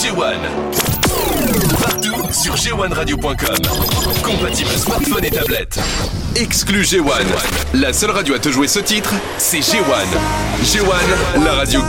G1. Partout sur g1radio.com. Compatible smartphone et tablette. Exclu G1. La seule radio à te jouer ce titre, c'est G1. G1, la radio